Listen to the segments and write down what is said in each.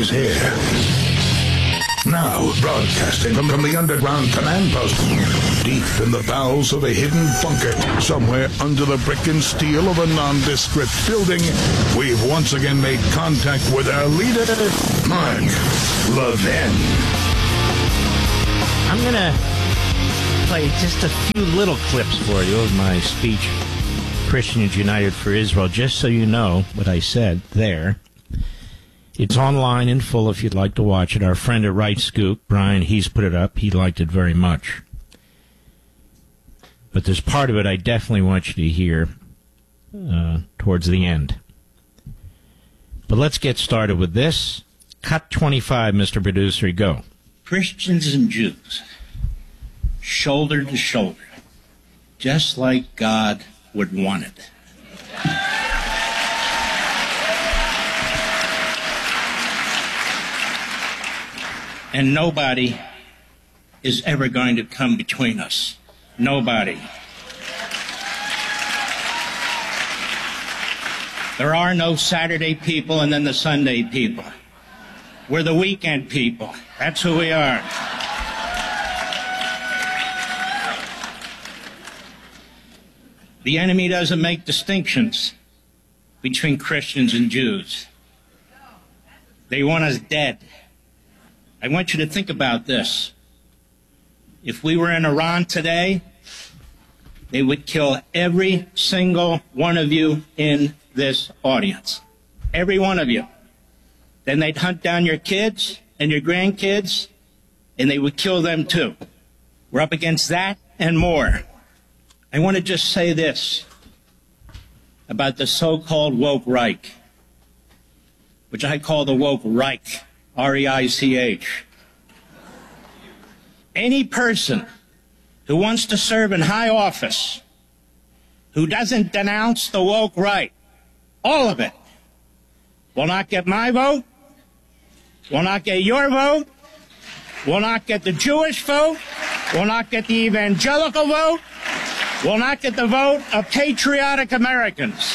is here. Now, broadcasting from the underground command post, deep in the bowels of a hidden bunker, somewhere under the brick and steel of a nondescript building, we've once again made contact with our leader, Mark Levin. I'm going to play just a few little clips for you of my speech, Christians United for Israel, just so you know what I said there. It's online in full if you'd like to watch it. Our friend at Right Scoop, Brian, he's put it up. He liked it very much. But there's part of it I definitely want you to hear towards the end. But let's get started with this. Cut 25, Mr. Producer, go. Christians and Jews, shoulder to shoulder, just like God would want it. And nobody is ever going to come between us. Nobody. There are no Saturday people and then the Sunday people. We're the weekend people. That's who we are. The enemy doesn't make distinctions between Christians and Jews. They want us dead. I want you to think about this. If we were in Iran today, they would kill every single one of you in this audience. Every one of you. Then they'd hunt down your kids and your grandkids, and they would kill them too. We're up against that and more. I want to just say this about the so-called woke Reich, which I call the woke Reich. R-E-I-C-H. Any person who wants to serve in high office who doesn't denounce the woke right, all of it, will not get my vote, will not get your vote, will not get the Jewish vote, will not get the evangelical vote, will not get the vote of patriotic Americans.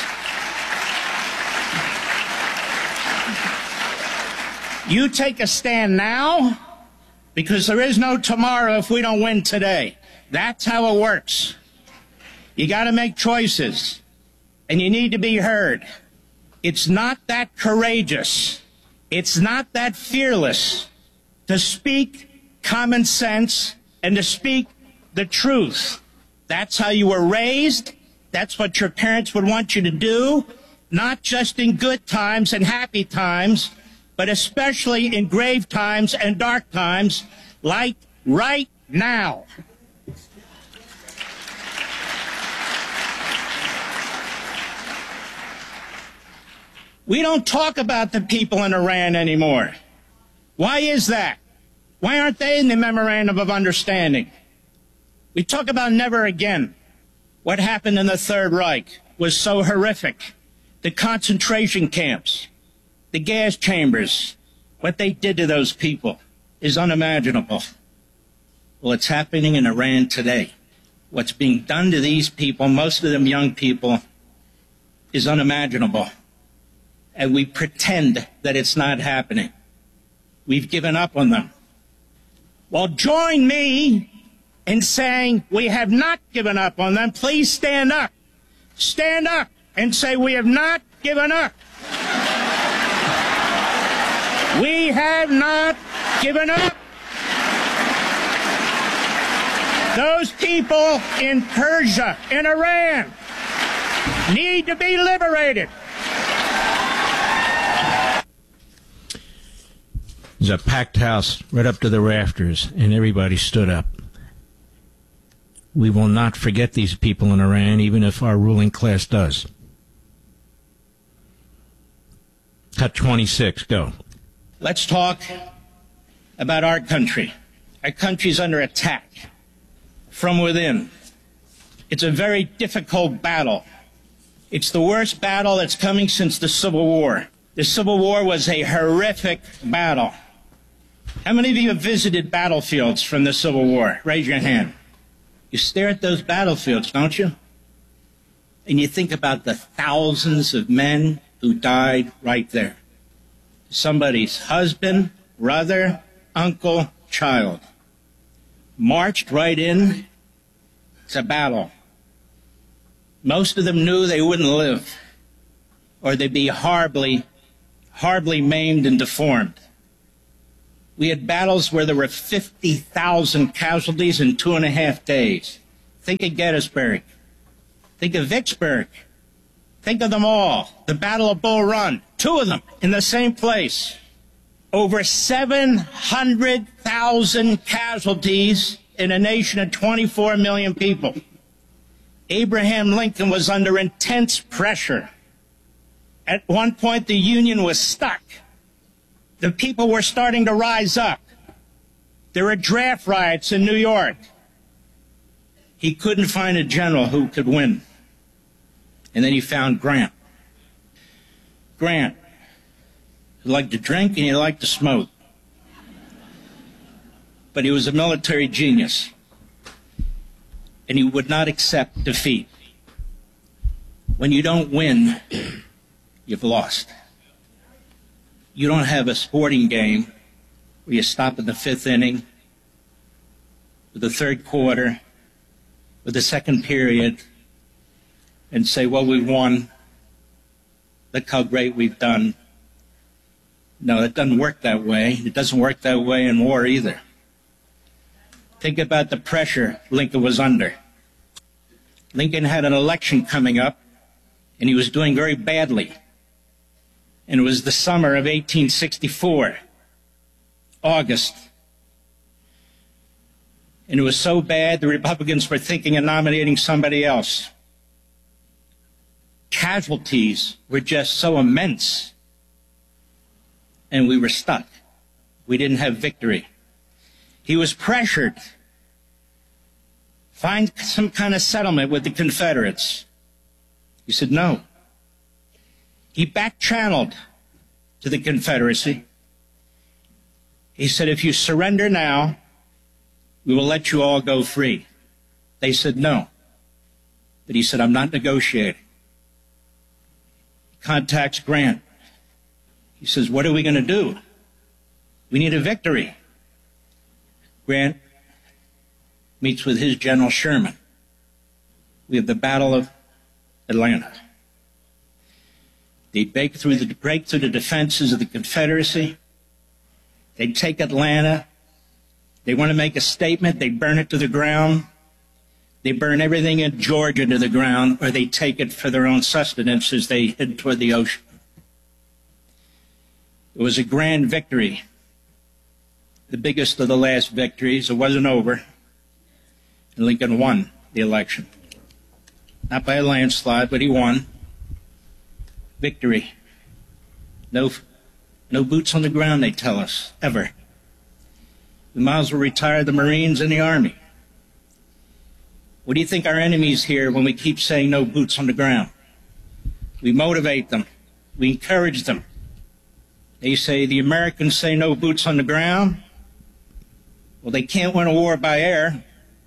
You take a stand now, because there is no tomorrow if we don't win today. That's how it works. You got to make choices, and you need to be heard. It's not that courageous. It's not that fearless to speak common sense and to speak the truth. That's how you were raised. That's what your parents would want you to do, not just in good times and happy times, but especially in grave times and dark times, like right now. We don't talk about the people in Iran anymore. Why is that? Why aren't they in the Memorandum of Understanding? We talk about never again. What happened in the Third Reich was so horrific. The concentration camps, the gas chambers, what they did to those people is unimaginable. Well, it's happening in Iran today. What's being done to these people, most of them young people, is unimaginable. And we pretend that it's not happening. We've given up on them. Well, join me in saying we have not given up on them. Please stand up. Stand up and say we have not given up. We have not given up. Those people in Persia, in Iran, need to be liberated. There's a packed house right up to the rafters, and everybody stood up. We will not forget these people in Iran, even if our ruling class does. Cut 26, go. Let's talk about our country. Our country's under attack from within. It's a very difficult battle. It's the worst battle that's coming since the Civil War. The Civil War was a horrific battle. How many of you have visited battlefields from the Civil War? Raise your hand. You stare at those battlefields, don't you? And you think about the thousands of men who died right there. somebody's husband, brother, uncle, child, marched right in to battle. Most of them knew they wouldn't live, or they'd be horribly maimed and deformed. We had battles where there were 50,000 casualties in 2.5 days. Think of Gettysburg. Think of Vicksburg. Think of them all. The Battle of Bull Run. 2 of them in the same place. Over 700,000 casualties in a nation of 24 million people. Abraham Lincoln was under intense pressure. At one point, the Union was stuck. The people were starting to rise up. There were draft riots in New York. He couldn't find a general who could win. And then he found Grant. Grant, he liked to drink and he liked to smoke. But he was a military genius. And he would not accept defeat. When you don't win, you've lost. You don't have a sporting game where you stop in the 5th inning, with the 3rd quarter, with the 2nd period, and say, well, we won. Look how great we've done. No, it doesn't work that way. It doesn't work that way in war either. Think about the pressure Lincoln was under. Lincoln had an election coming up, and he was doing very badly. And it was the summer of 1864, August. And it was so bad, the Republicans were thinking of nominating somebody else. Casualties were just so immense. And we were stuck. We didn't have victory. He was pressured. Find some kind of settlement with the Confederates. He said no. He back-channeled to the Confederacy. He said, if you surrender now, we will let you all go free. They said no. But he said, I'm not negotiating. He contacts Grant. He says, what are we going to do? We need a victory. Grant meets with his General Sherman. We have the Battle of Atlanta. They break through the defenses of the Confederacy. They take Atlanta. They want to make a statement. They burn it to the ground. They burn everything in Georgia to the ground, or they take it for their own sustenance as they head toward the ocean. It was a grand victory, the biggest of the last victories. It wasn't over. And Lincoln won the election. Not by a landslide, but he won. Victory. No boots on the ground, they tell us, ever. We might as well retire the Marines and the Army. What do you think our enemies hear when we keep saying no boots on the ground? We motivate them. We encourage them. They say, the Americans say no boots on the ground. Well, they can't win a war by air,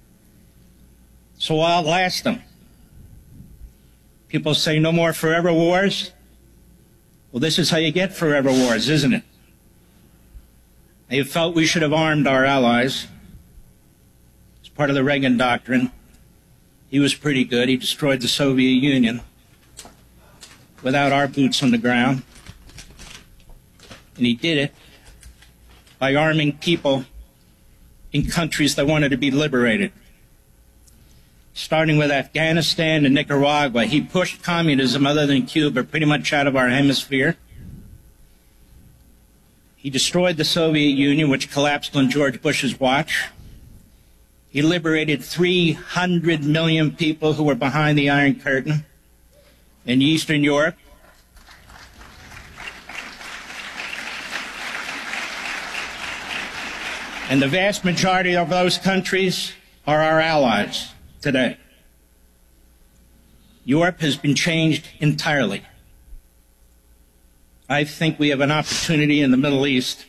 so I'll outlast them. People say no more forever wars. Well, this is how you get forever wars, isn't it? They felt we should have armed our allies. It's part of the Reagan doctrine. He was pretty good. He destroyed the Soviet Union without our boots on the ground. And he did it by arming people in countries that wanted to be liberated. Starting with Afghanistan and Nicaragua, he pushed communism, other than Cuba, pretty much out of our hemisphere. He destroyed the Soviet Union, which collapsed on George Bush's watch. He liberated 300 million people who were behind the Iron Curtain in Eastern Europe. And the vast majority of those countries are our allies today. Europe has been changed entirely. I think we have an opportunity in the Middle East,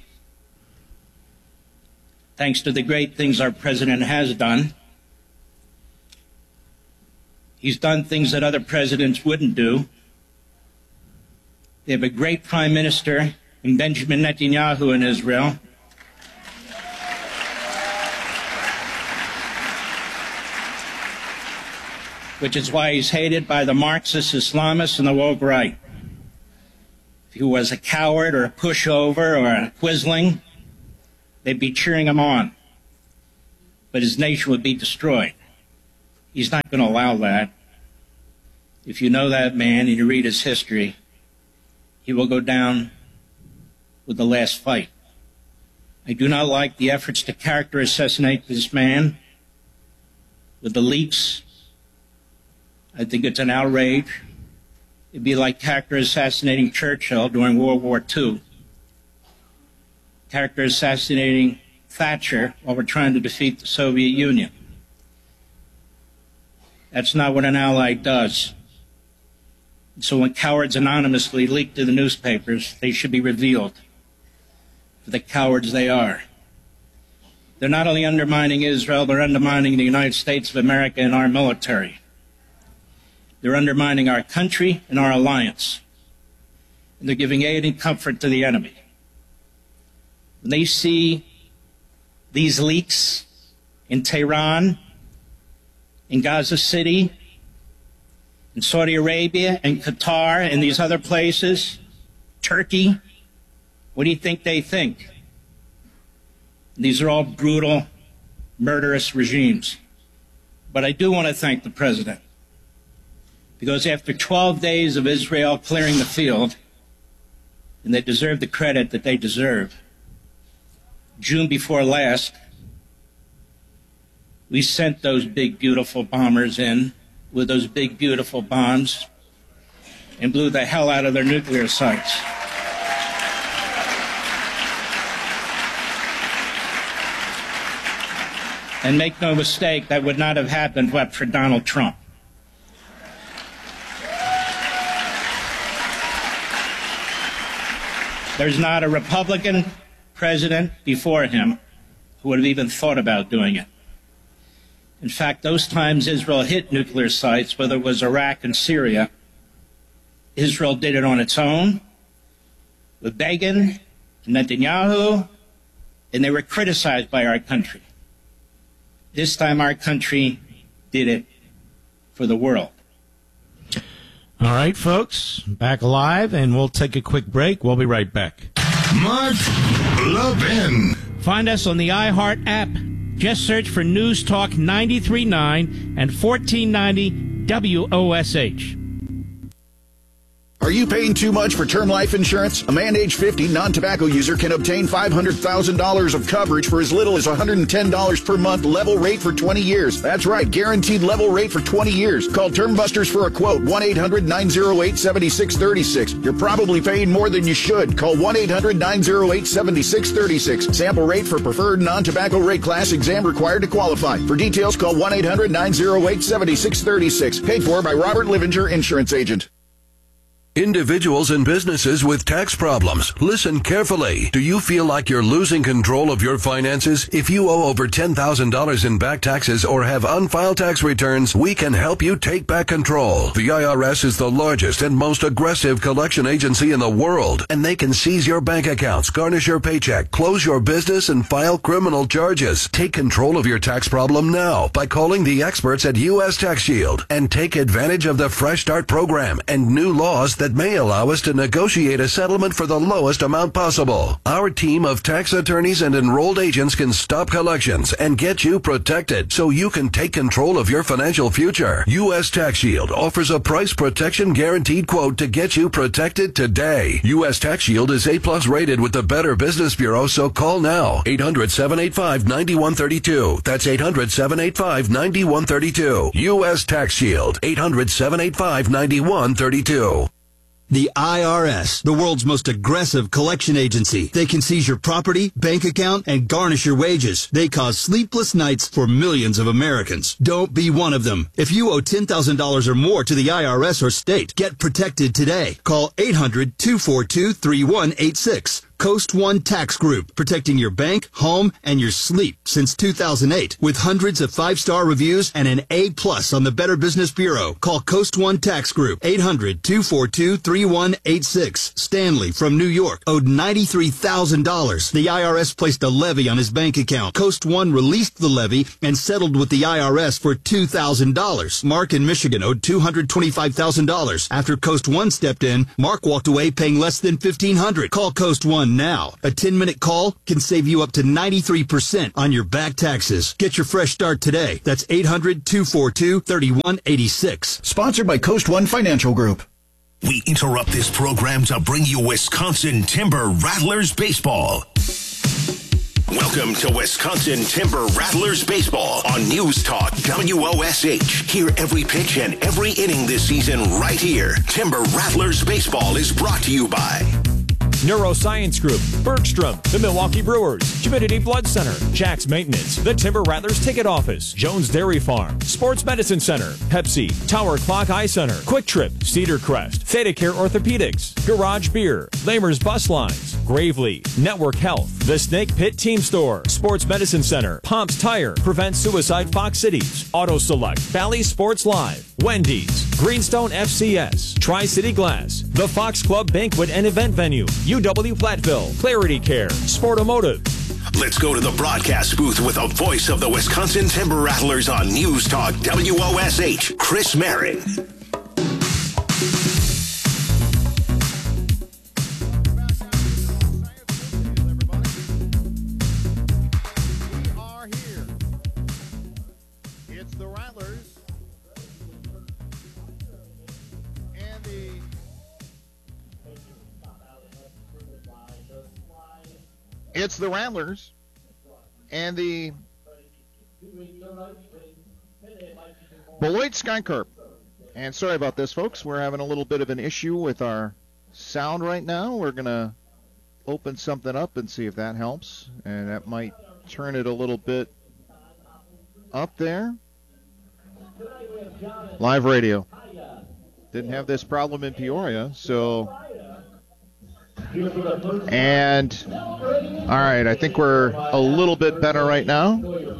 thanks to the great things our president has done. He's done things that other presidents wouldn't do. They have a great prime minister and Benjamin Netanyahu in Israel. Which is why he's hated by the Marxist Islamists and the woke right. If he was a coward or a pushover or a quisling, they'd be cheering him on. But his nation would be destroyed. He's not going to allow that. If you know that man and you read his history, he will go down with the last fight. I do not like the efforts to character assassinate this man with the leaks. I think it's an outrage. It'd be like character assassinating Churchill during World War II. Character assassinating Thatcher while we're trying to defeat the Soviet Union. That's not what an ally does. So when cowards anonymously leak to the newspapers, they should be revealed for the cowards they are. They're not only undermining Israel, they're undermining the United States of America and our military. They're undermining our country and our alliance. And they're giving aid and comfort to the enemy. When they see these leaks in Tehran, in Gaza City, in Saudi Arabia, and Qatar, and these other places, Turkey, what do you think they think? These are all brutal, murderous regimes. But I do want to thank the president, because after 12 days of Israel clearing the field, and they deserve the credit that they deserve, June before last, we sent those big, beautiful bombers in with those big, beautiful bombs and blew the hell out of their nuclear sites. And make no mistake, that would not have happened but for Donald Trump. There's not a Republican president before him who would have even thought about doing it. In fact, those times Israel hit nuclear sites, whether it was Iraq and Syria, Israel did it on its own, with Begin and Netanyahu, and they were criticized by our country. This time our country did it for the world. All right, folks, back live, and we'll take a quick break. We'll be right back. Mark Levin. Find us on the iHeart app. Just search for News Talk 93.9 and 1490 WOSH. Are you paying too much for term life insurance? A man age 50 non-tobacco user can obtain $500,000 of coverage for as little as $110 per month, level rate for 20 years. That's right, guaranteed level rate for 20 years. Call Term Busters for a quote, 1-800-908-7636. You're probably paying more than you should. Call 1-800-908-7636. Sample rate for preferred non-tobacco rate class, exam required to qualify. For details, call 1-800-908-7636. Paid for by Robert Livinger, Insurance Agent. Individuals and businesses with tax problems, listen carefully. Do you feel like you're losing control of your finances? If you owe over $10,000 in back taxes or have unfiled tax returns, we can help you take back control. The IRS is the largest and most aggressive collection agency in the world, and they can seize your bank accounts, garnish your paycheck, close your business, and file criminal charges. Take control of your tax problem now by calling the experts at U.S. Tax Shield and take advantage of the Fresh Start program and new laws that may allow us to negotiate a settlement for the lowest amount possible. Our team of tax attorneys and enrolled agents can stop collections and get you protected so you can take control of your financial future. U.S. Tax Shield offers a price protection guaranteed quote to get you protected today. U.S. Tax Shield is A+ rated with the Better Business Bureau, so call now. 800-785-9132. That's 800-785-9132. U.S. Tax Shield. 800-785-9132. The IRS, the world's most aggressive collection agency. They can seize your property, bank account, and garnish your wages. They cause sleepless nights for millions of Americans. Don't be one of them. If you owe $10,000 or more to the IRS or state, get protected today. Call 800-242-3186. Coast One Tax Group, protecting your bank, home, and your sleep since 2008. With hundreds of 5-star reviews and an A+ on the Better Business Bureau. Call Coast One Tax Group, 800-242-3186. Stanley from New York owed $93,000. The IRS placed a levy on his bank account. Coast One released the levy and settled with the IRS for $2,000. Mark in Michigan owed $225,000. After Coast One stepped in, Mark walked away paying less than $1,500. Call Coast One now. A 10-minute call can save you up to 93% on your back taxes. Get your fresh start today. That's 800-242-3186. Sponsored by Coast One Financial Group. We interrupt this program to bring you Wisconsin Timber Rattlers baseball. Welcome to Wisconsin Timber Rattlers baseball on News Talk WOSH. Hear every pitch and every inning this season right here. Timber Rattlers baseball is brought to you by Neuroscience Group, Bergstrom, the Milwaukee Brewers, Community Blood Center, Jack's Maintenance, the Timber Rattlers Ticket Office, Jones Dairy Farm, Sports Medicine Center, Pepsi, Tower Clock Eye Center, Quick Trip, Cedar Crest, Theta Care Orthopedics, Garage Beer, Lamer's Bus Lines, Gravely, Network Health, the Snake Pit Team Store, Sports Medicine Center, Pomps Tire, Prevent Suicide Fox Cities, Auto Select, Valley Sports Live, Wendy's, Greenstone FCS, Tri-City Glass, the Fox Club Banquet and Event Venue, UW Platteville, Clarity Care, Sportomotive. Let's go to the broadcast booth with a voice of the Wisconsin Timber Rattlers on News Talk WOSH, Chris Merritt. It's the Rattlers and the Beloit Skycarp. And sorry about this, folks. We're having a little bit of an issue with our sound right now. We're going to open something up and see if that helps. And that might turn it a little bit up there. Live radio. Didn't have this problem in Peoria, so... And, all right, I think we're a little bit better right now.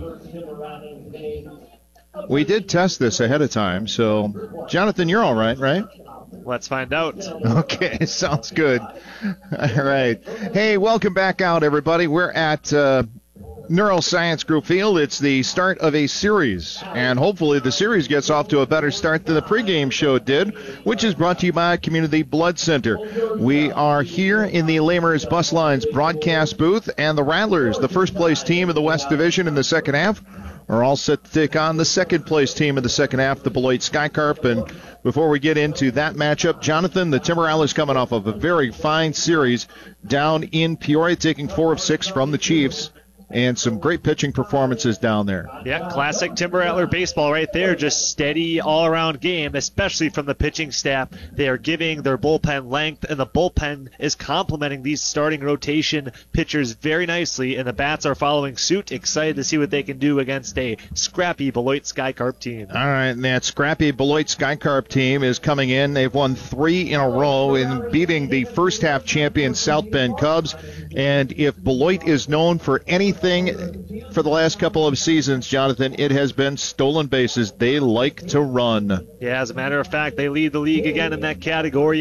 We did test this ahead of time, so, Jonathan, you're all right, right? Let's find out. Okay, sounds good. All right. Hey, welcome back out, everybody. We're at Neuroscience Group Field. It's the start of a series, and hopefully the series gets off to a better start than the pregame show did, which is brought to you by Community Blood Center. We are here in the Lamer's Bus Lines broadcast booth, and the Rattlers, the first-place team of the West Division in the second half, are all set to take on the second-place team in the second half, the Beloit Skycarp. And before we get into that matchup, Jonathan, the Timber Rattlers coming off of a very fine series down in Peoria, taking 4 of 6 from the Chiefs. And some great pitching performances down there. Yeah, classic Timber Rattler baseball right there. Just steady all-around game, especially from the pitching staff. They are giving their bullpen length, and the bullpen is complementing these starting rotation pitchers very nicely, and the bats are following suit. Excited to see what they can do against a scrappy Beloit Skycarp team. All right, and that scrappy Beloit Skycarp team is coming in. They've won 3 in a row in beating the first-half champion South Bend Cubs. And if Beloit is known for anything for the last couple of seasons, Jonathan, it has been stolen bases. They like to run. Yeah, as a matter of fact, they lead the league again in that category.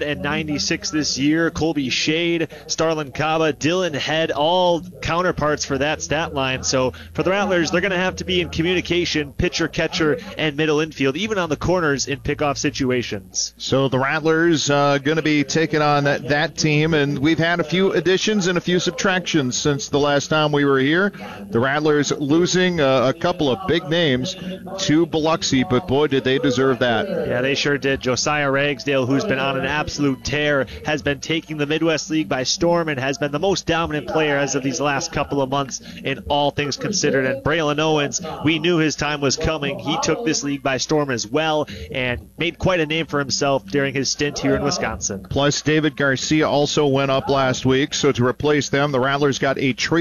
196 this year. Colby Shade, Starlin Caba, Dylan Head, all counterparts for that stat line. So for the Rattlers, they're going to have to be in communication, pitcher, catcher, and middle infield, even on the corners in pickoff situations. So the Rattlers going to be taking on that team, and we've had a few additions and a few subtractions since the last time we were here. The Rattlers losing a couple of big names to Biloxi, but boy, did they deserve that. Yeah, they sure did. Josiah Ragsdale, who's been on an absolute tear, has been taking the Midwest League by storm and has been the most dominant player as of these last couple of months in all things considered. And Braylon Owens, we knew his time was coming. He took this league by storm as well and made quite a name for himself during his stint here in Wisconsin. Plus, David Garcia also went up last week, so to replace them, the Rattlers got a trio of players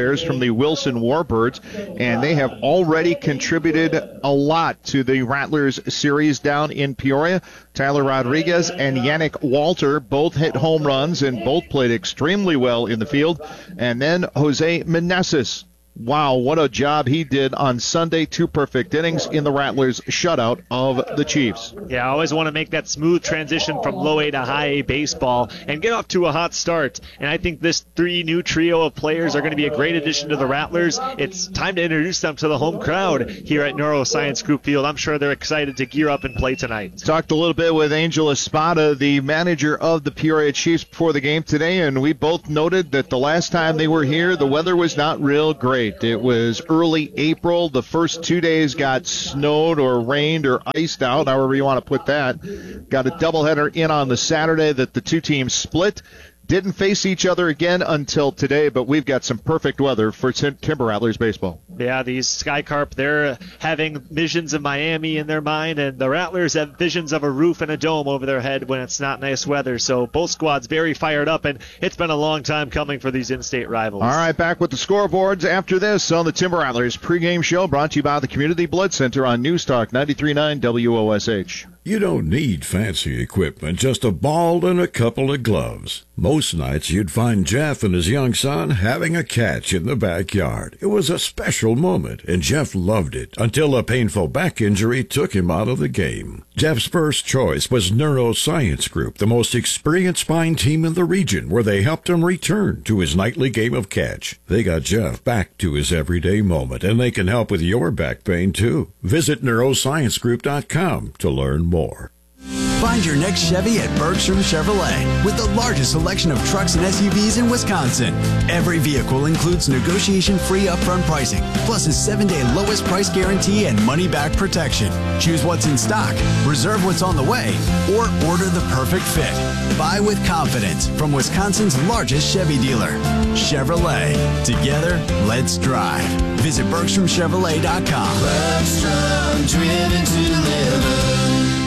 players from the Wilson Warbirds, and they have already contributed a lot to the Rattlers series down in Peoria. Tyler Rodriguez and Yannick Walter both hit home runs and both played extremely well in the field. And then Jose Meneses. Wow, what a job he did on Sunday. 2 perfect innings in the Rattlers shutout of the Chiefs. Yeah, I always want to make that smooth transition from low A to high A baseball and get off to a hot start. And I think this 3 new trio of players are going to be a great addition to the Rattlers. It's time to introduce them to the home crowd here at Neuroscience Group Field. I'm sure they're excited to gear up and play tonight. Talked a little bit with Angel Espada, the manager of the Peoria Chiefs, before the game today, and we both noted that the last time they were here, the weather was not real great. It was early April. The first 2 days got snowed or rained or iced out, however you want to put that. Got a doubleheader in on the Saturday that the 2 teams split. Didn't face each other again until today, but we've got some perfect weather for Timber Rattlers baseball. Yeah, these Sky Carp, they're having visions of Miami in their mind, and the Rattlers have visions of a roof and a dome over their head when it's not nice weather. So both squads very fired up, and it's been a long time coming for these in-state rivals. All right, back with the scoreboards after this on the Timber Rattlers pregame show, brought to you by the Community Blood Center on News Talk 93.9 WOSH. You don't need fancy equipment, just a ball and a couple of gloves. Most nights you'd find Jeff and his young son having a catch in the backyard. It was a special moment, and Jeff loved it until a painful back injury took him out of the game. Jeff's first choice was Neuroscience Group, the most experienced spine team in the region, where they helped him return to his nightly game of catch. They got Jeff back to his everyday moment, and they can help with your back pain, too. Visit neurosciencegroup.com to learn more. Find your next Chevy at Bergstrom Chevrolet with the largest selection of trucks and SUVs in Wisconsin. Every vehicle includes negotiation-free upfront pricing, plus a 7-day lowest price guarantee and money-back protection. Choose what's in stock, reserve what's on the way, or order the perfect fit. Buy with confidence from Wisconsin's largest Chevy dealer. Chevrolet. Together, let's drive. Visit BergstromChevrolet.com. Bergstrom, driven to deliver.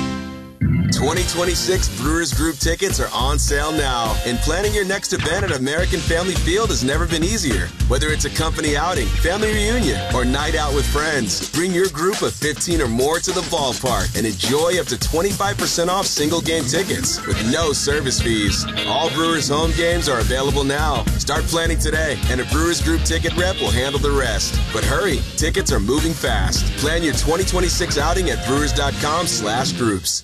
2026 Brewers Group tickets are on sale now, and planning your next event at American Family Field has never been easier. Whether it's a company outing, family reunion, or night out with friends, bring your group of 15 or more to the ballpark and enjoy up to 25% off single game tickets with no service fees. All Brewers home games are available now. Start planning today, and a Brewers Group ticket rep will handle the rest. But hurry, tickets are moving fast. Plan your 2026 outing at brewers.com/groups.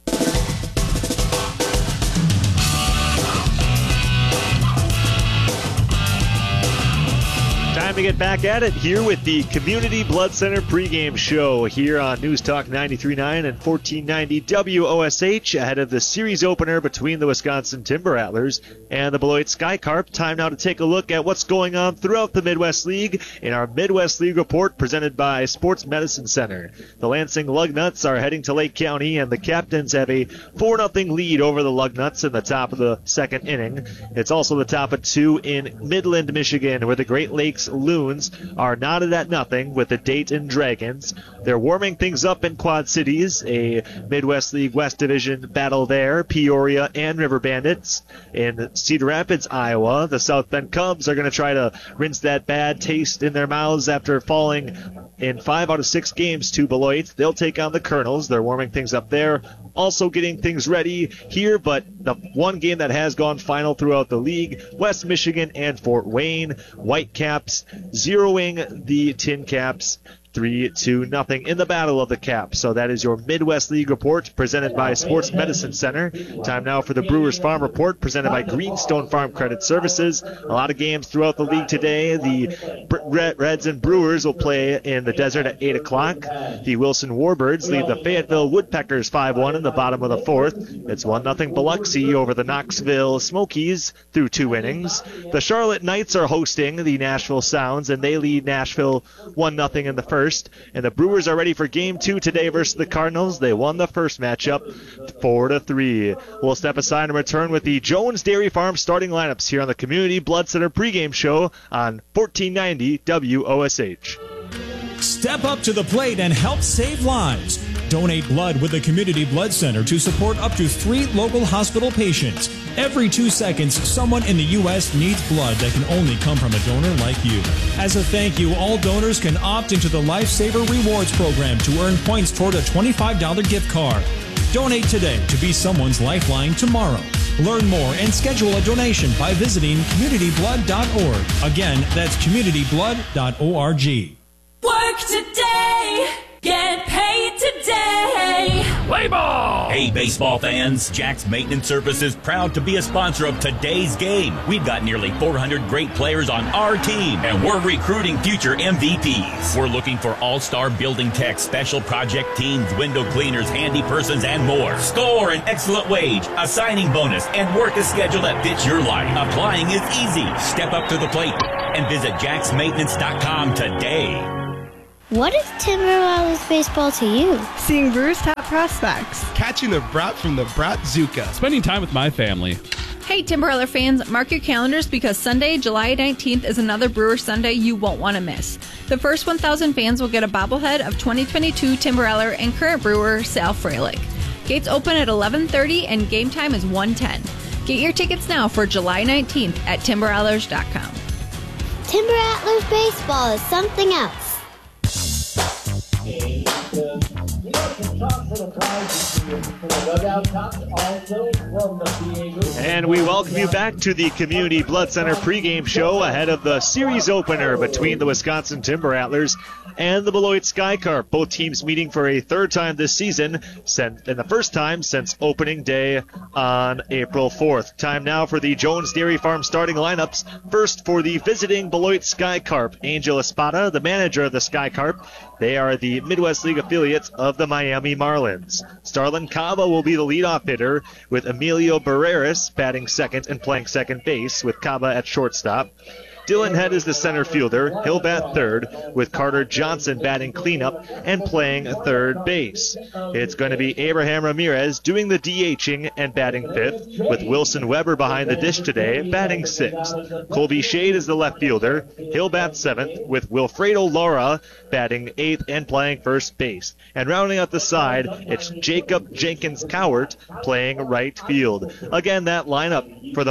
Time to get back at it here with the Community Blood Center pregame show here on News Talk 93.9 and 1490 WOSH ahead of the series opener between the Wisconsin Timber Rattlers and the Beloit Sky Carp. Time now to take a look at what's going on throughout the Midwest League in our Midwest League report presented by Sports Medicine Center. The Lansing Lugnuts are heading to Lake County, and the Captains have a 4-0 lead over the Lugnuts in the top of the second inning. It's also the top of 2 in Midland, Michigan, where the Great Lakes Loons are knotted at nothing with the Dayton Dragons. They're warming things up in Quad Cities, a Midwest League West Division battle there. Peoria and River Bandits. In Cedar Rapids, Iowa, the South Bend Cubs are going to try to rinse that bad taste in their mouths after falling in 5 out of 6 games to Beloit. They'll take on the Colonels. They're warming things up there. Also getting things ready here, but the one game that has gone final throughout the league, West Michigan and Fort Wayne. Whitecaps zeroing the Tin Caps 3-0 in the Battle of the Caps. So that is your Midwest League report presented by Sports Medicine Center. Time now for the Brewers Farm Report presented by Greenstone Farm Credit Services. A lot of games throughout the league today. The Reds and Brewers will play in the Desert at 8 o'clock. The Wilson Warbirds lead the Fayetteville Woodpeckers 5-1 in the bottom of the 4th. It's 1-0 Biloxi over the Knoxville Smokies through 2 innings. The Charlotte Knights are hosting the Nashville Sounds, and they lead Nashville 1-0 in the first. And the Brewers are ready for Game 2 today versus the Cardinals. They won the first matchup 4-3. We'll step aside and return with the Jones Dairy Farm starting lineups here on the Community Blood Center pregame show on 1490 WOSH. Step up to the plate and help save lives. Donate blood with the Community Blood Center to support up to 3 local hospital patients. Every 2 seconds, someone in the U.S. needs blood that can only come from a donor like you. As a thank you, all donors can opt into the Lifesaver Rewards program to earn points toward a $25 gift card. Donate today to be someone's lifeline tomorrow. Learn more and schedule a donation by visiting communityblood.org. Again, that's communityblood.org. Work today, get paid today. Play ball! Hey, baseball fans, Jack's Maintenance Services proud to be a sponsor of today's game. We've got nearly 400 great players on our team, and we're recruiting future MVPs. We're looking for all-star building techs, special project teams, window cleaners, handy persons, and more. Score an excellent wage, a signing bonus, and work a schedule that fits your life. Applying is easy. Step up to the plate and visit jacksmaintenance.com today. What is Timber Rattlers baseball to you? Seeing Brewers' top prospects. Catching the brat from the Bratzuka. Spending time with my family. Hey, Timber Rattler fans, mark your calendars because Sunday, July 19th is another Brewer Sunday you won't want to miss. The first 1,000 fans will get a bobblehead of 2022 Timber Rattler and current brewer Sal Freilich. Gates open at 11:30 and game time is 1:10. Get your tickets now for July 19th at timberrattlers.com. Timber Rattlers baseball is something else. And we welcome you back to the Community Blood Center pregame show ahead of the series opener between the Wisconsin Timber Rattlers and the Beloit Skycarp. Both teams meeting for a third time this season, and the first time since opening day on April 4th. Time now for the Jones Dairy Farm starting lineups. First for the visiting Beloit Skycarp, Angel Espada, the manager of the Skycarp. They are the Midwest League affiliates of the Miami Marlins. Starlin Cava will be the leadoff hitter, with Emilio Barreras batting second and playing second base, with Cava at shortstop. Dylan Head is the center fielder. He'll bat third, with Carter Johnson batting cleanup and playing third base. It's going to be Abraham Ramirez doing the DHing and batting fifth, with Wilson Weber behind the dish today, batting sixth. Colby Shade is the left fielder. He'll bat seventh, with Wilfredo Lara batting eighth and playing first base. And rounding out the side, it's Jacob Jenkins Cowart playing right field. Again, that lineup for the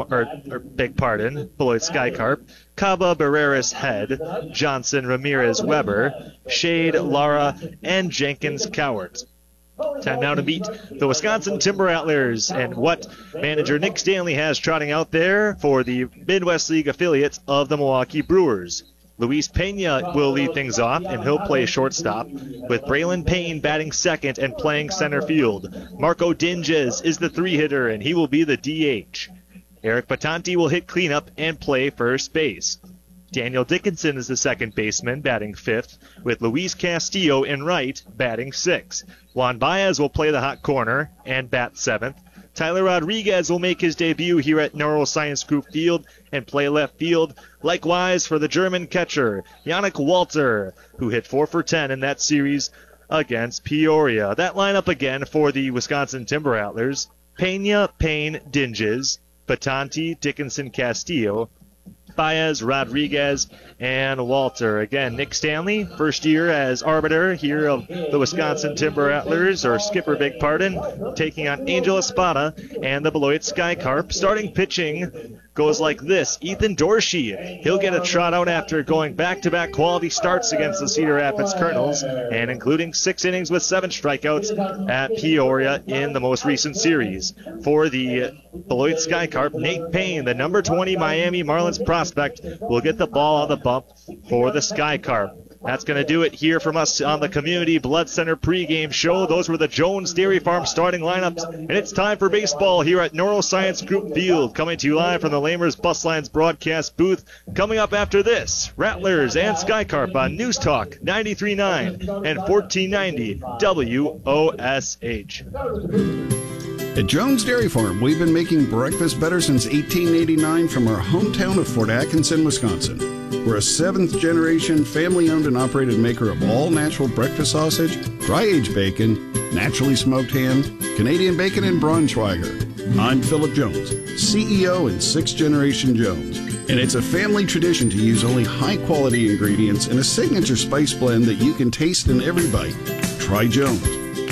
Beloit Skycarp. Cava, Barreras, Head, Johnson, Ramirez, Weber, Shade, Lara, and Jenkins Cowart. Time now to meet the Wisconsin Timber Rattlers and what manager Nick Stanley has trotting out there for the Midwest League affiliates of the Milwaukee Brewers. Luis Pena will lead things off, and he'll play shortstop, with Braylon Payne batting second and playing center field. Marco Dinges is the three-hitter, and he will be the DH. Eric Batanti will hit cleanup and play first base. Daniel Dickinson is the second baseman, batting fifth, with Luis Castillo in right, batting sixth. Juan Baez will play the hot corner and bat seventh. Tyler Rodriguez will make his debut here at Neuroscience Group Field and play left field. Likewise for the German catcher, Yannick Walter, who hit 4 for 10 in that series against Peoria. That lineup again for the Wisconsin Timber Rattlers: Pena, Payne, Dinges, Batanti, Dickinson, Castillo, Baez, Rodriguez, and Walter. Again, Nick Stanley, first year as arbiter here of the Wisconsin Timber Rattlers, or skipper, beg pardon, taking on Angel Espada and the Beloit Skycarp. Starting pitching goes like this: Ethan Dorsey, he'll get a trot out after going back-to-back quality starts against the Cedar Rapids Colonels, and including 6 innings with 7 strikeouts at Peoria in the most recent series. For the Beloit Skycarp, Nate Payne, the number 20 Miami Marlins prospect, will get the ball on the bump for the Skycarp. That's going to do it here from us on the Community Blood Center pregame show. Those were the Jones Dairy Farm starting lineups, and it's time for baseball here at Neuroscience Group Field. Coming to you live from the Lamers Bus Lines broadcast booth. Coming up after this, Rattlers and Skycarp on News Talk 93.9 and 1490 WOSH. At Jones Dairy Farm, we've been making breakfast better since 1889 from our hometown of Fort Atkinson, Wisconsin. We're a 7th-generation, family-owned and operated maker of all-natural breakfast sausage, dry-aged bacon, naturally smoked ham, Canadian bacon, and Braunschweiger. I'm Philip Jones, CEO and 6th-generation Jones, and it's a family tradition to use only high-quality ingredients in a signature spice blend that you can taste in every bite. try Jones.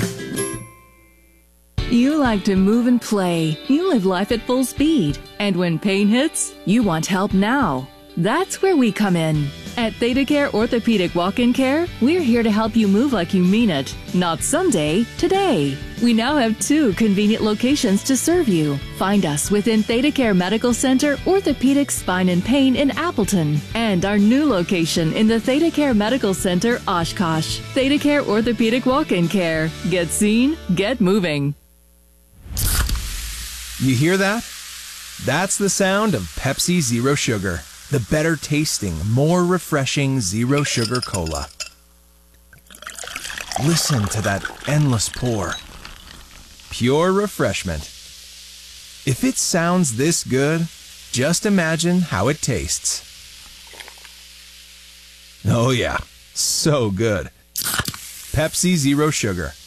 You like to move and play. You live life at full speed. And when pain hits, you want help now. That's where we come in. At ThedaCare Orthopedic Walk-In Care, we're here to help you move like you mean it. Not someday, today. We now have 2 convenient locations to serve you. Find us within ThedaCare Medical Center, Orthopedic Spine and Pain in Appleton, and our new location in the ThedaCare Medical Center, Oshkosh. ThedaCare Orthopedic Walk-In Care. Get seen, get moving. You hear that? That's the sound of Pepsi Zero Sugar, the better tasting, more refreshing Zero Sugar Cola. Listen to that endless pour. Pure refreshment. If it sounds this good, just imagine how it tastes. Oh yeah, so good. Pepsi Zero Sugar.